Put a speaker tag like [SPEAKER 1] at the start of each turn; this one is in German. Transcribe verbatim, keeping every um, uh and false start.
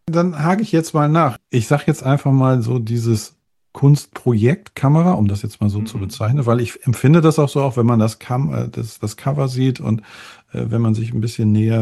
[SPEAKER 1] Dann hake ich jetzt mal nach. Ich sage jetzt einfach mal so dieses Kunstprojektkamera, um das jetzt mal so zu
[SPEAKER 2] Mhm.
[SPEAKER 1] bezeichnen, weil ich empfinde das auch so, auch wenn man das, Cam äh, das, das Cover sieht und äh, wenn man sich ein bisschen näher